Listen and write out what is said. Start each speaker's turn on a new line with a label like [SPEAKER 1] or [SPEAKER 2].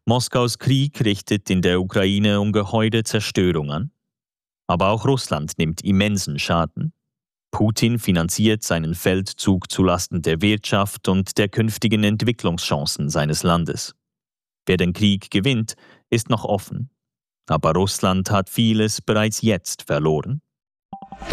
[SPEAKER 1] Moskaus Krieg richtet in der Ukraine ungeheure Zerstörung an. Aber auch Russland nimmt immensen Schaden. Putin finanziert seinen Feldzug zulasten der Wirtschaft und der künftigen Entwicklungschancen seines Landes. Wer den Krieg gewinnt, ist noch offen. Aber Russland hat vieles bereits jetzt verloren.